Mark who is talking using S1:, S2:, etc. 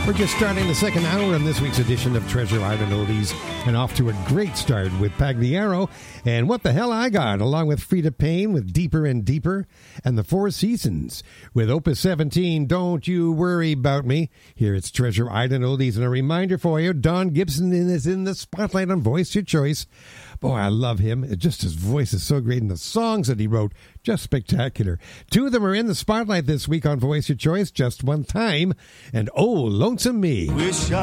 S1: We're just starting the second hour on this week's edition of Treasure Island Oldies, and off to a great start with Pagliaro and What the Hell I Got, along with Frida Payne with Deeper and Deeper, and the Four Seasons with Opus 17, Don't You Worry About Me. Here it's Treasure Island Oldies, and a reminder for you, Don Gibson is in the spotlight on Voice Your Choice. Boy, I love him. Just his voice is so great, and the songs that he wrote, just spectacular. Two of them are in the spotlight this week on Voice Your Choice, Just One Time and Oh, Lonesome Me.
S2: Wish